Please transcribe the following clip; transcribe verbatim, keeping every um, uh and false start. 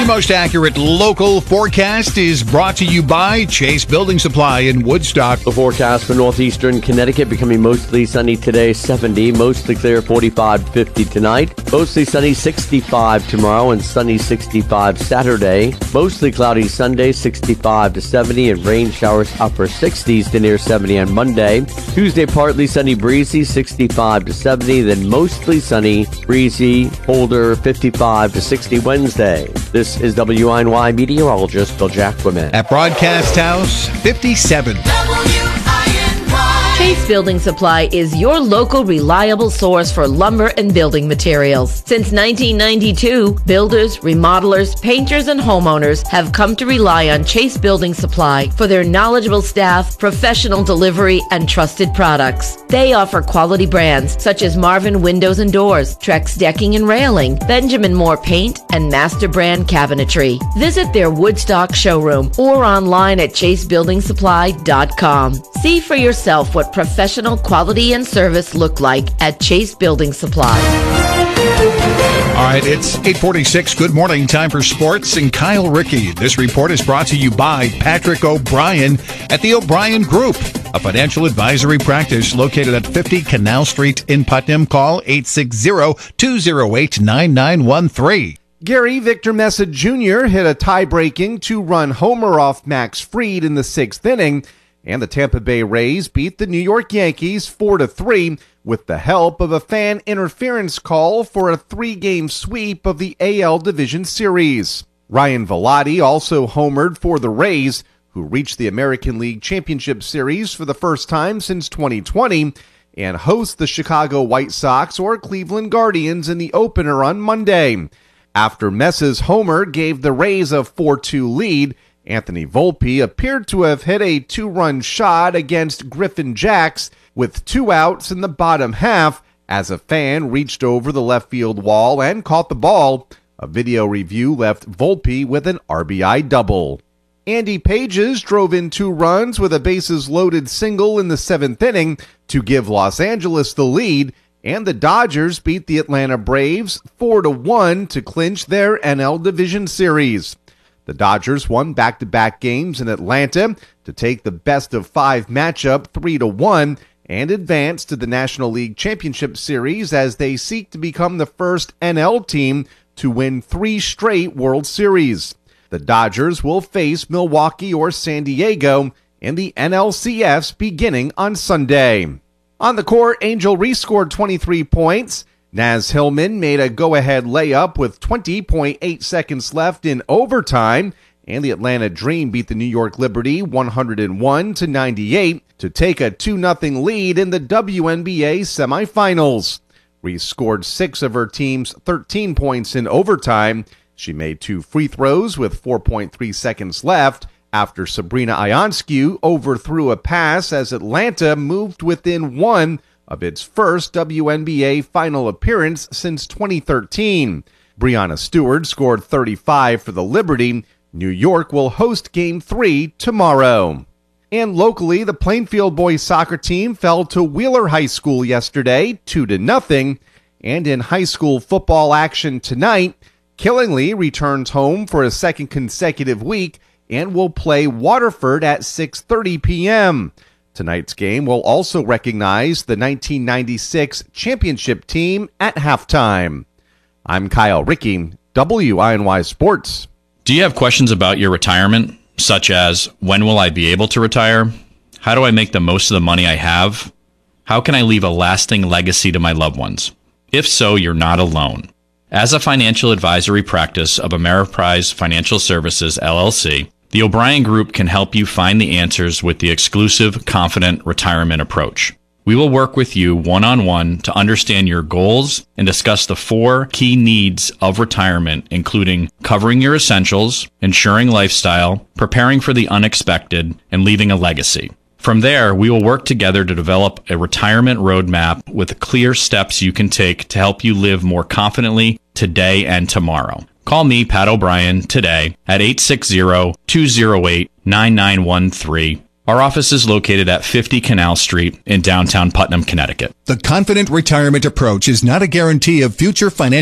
The most accurate local forecast is brought to you by Chase Building Supply in Woodstock. The forecast for northeastern Connecticut becoming mostly sunny today, seventy. Mostly clear, forty-five to fifty tonight. Mostly sunny, sixty-five tomorrow, and sunny, sixty-five Saturday. Mostly cloudy Sunday, sixty-five to seventy, and rain showers upper sixties to near seventy on Monday. Tuesday, partly sunny, breezy, sixty-five to seventy. Then mostly sunny, breezy, colder, fifty-five to sixty Wednesday. This is W I N Y meteorologist Bill Jackman. At Broadcast House, fifty-seven. Chase Building Supply is your local reliable source for lumber and building materials. Since nineteen ninety-two, builders, remodelers, painters, and homeowners have come to rely on Chase Building Supply for their knowledgeable staff, professional delivery, and trusted products. They offer quality brands such as Marvin Windows and Doors, Trex Decking and Railing, Benjamin Moore Paint, and Master Brand Cabinetry. Visit their Woodstock showroom or online at chase building supply dot com. See for yourself what professional quality and service look like at Chase Building Supply. All right, it's eight forty-six. Good morning. Time for sports and Kyle Rickey. This report is brought to you by Patrick O'Brien at the O'Brien Group, a financial advisory practice located at fifty Canal Street in Putnam. Call eight six zero, two zero eight, nine nine one three. Gary Victor Messa Junior hit a tie-breaking two-run homer off Max Fried in the sixth inning, and the Tampa Bay Rays beat the New York Yankees four to three with the help of a fan interference call for a three-game sweep of the A L Division Series. Ryan Velotti also homered for the Rays, who reached the American League Championship Series for the first time since twenty twenty and host the Chicago White Sox or Cleveland Guardians in the opener on Monday. After Messa's homer gave the Rays a four two lead, Anthony Volpe appeared to have hit a two-run shot against Griffin Jax with two outs in the bottom half as a fan reached over the left field wall and caught the ball. A video review left Volpe with an R B I double. Andy Pages drove in two runs with a bases-loaded single in the seventh inning to give Los Angeles the lead, and the Dodgers beat the Atlanta Braves four to one to clinch their N L Division Series. The Dodgers won back-to-back games in Atlanta to take the best-of-five matchup three to one and advance to the National League Championship Series as they seek to become the first N L team to win three straight World Series. The Dodgers will face Milwaukee or San Diego in the N L C S beginning on Sunday. On the court, Angel Reese scored twenty-three points. Naz Hillman made a go-ahead layup with twenty point eight seconds left in overtime, and the Atlanta Dream beat the New York Liberty one oh one to ninety-eight to take a two nothing lead in the W N B A semifinals. Reese scored six of her team's thirteen points in overtime. She made two free throws with four point three seconds left after Sabrina Ionescu overthrew a pass as Atlanta moved within one of its first W N B A final appearance since twenty thirteen. Breanna Stewart scored thirty-five for the Liberty. New York will host Game three tomorrow. And locally, the Plainfield boys soccer team fell to Wheeler High School yesterday, two to nothing. And in high school football action tonight, Killingly returns home for a second consecutive week and will play Waterford at six thirty p.m. Tonight's game will also recognize the nineteen ninety-six championship team at halftime. I'm Kyle Rickey, W I N Y Sports. Do you have questions about your retirement, such as when will I be able to retire? How do I make the most of the money I have? How can I leave a lasting legacy to my loved ones? If so, you're not alone. As a financial advisory practice of Ameriprise Financial Services, L L C, the O'Brien Group can help you find the answers with the exclusive Confident Retirement approach. We will work with you one-on-one to understand your goals and discuss the four key needs of retirement, including covering your essentials, ensuring lifestyle, preparing for the unexpected, and leaving a legacy. From there, we will work together to develop a retirement roadmap with clear steps you can take to help you live more confidently today and tomorrow. Call me, Pat O'Brien, today at eight six zero, two zero eight, nine nine one three. Our office is located at fifty Canal Street in downtown Putnam, Connecticut. The Confident Retirement approach is not a guarantee of future financial